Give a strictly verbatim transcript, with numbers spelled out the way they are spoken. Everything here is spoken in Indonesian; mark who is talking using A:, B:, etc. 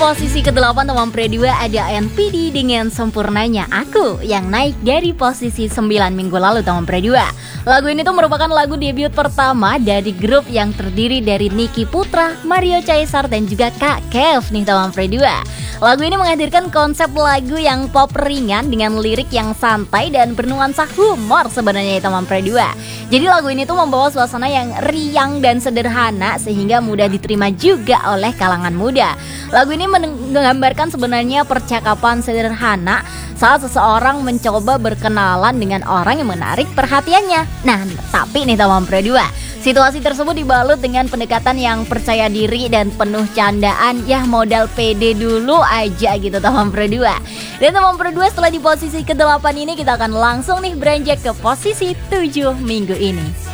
A: posisi kedelapan teman Pre dua ada N P D dengan Sempurnanya Aku yang naik dari posisi sembilan minggu lalu teman Pre dua. Lagu ini tuh merupakan lagu debut pertama dari grup yang terdiri dari Niki Putra, Mario Caesar dan juga Kak Kev nih teman Pre dua. Lagu ini menghadirkan konsep lagu yang pop ringan dengan lirik yang santai dan bernuansa humor sebenarnya ya teman Pre dua. Jadi lagu ini tuh membawa suasana yang riang dan sederhana sehingga mudah diterima juga oleh kalangan muda. Lagu ini menggambarkan sebenarnya percakapan sederhana saat seseorang mencoba berkenalan dengan orang yang menarik perhatiannya. Nah, tapi nih teman Pre dua, situasi tersebut dibalut dengan pendekatan yang percaya diri dan penuh candaan, ya modal pede dulu aja gitu teman Pre dua. Dan teman Pre dua, setelah di posisi kedelapan ini kita akan langsung nih beranjak ke posisi tujuh minggu ini.